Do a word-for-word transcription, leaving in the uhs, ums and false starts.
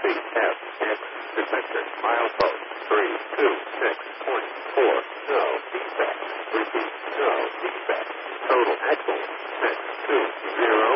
Taxi F X detected. Milepost three two six point four. No defect. Repeat. No defect. Total axle six two zero.